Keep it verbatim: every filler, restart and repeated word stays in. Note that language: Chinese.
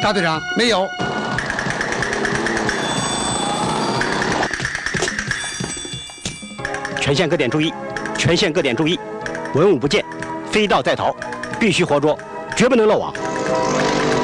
大队长，没有。 全线各点注意，全线各点注意，文武不见，飞盗在逃，必须活捉，绝不能漏网。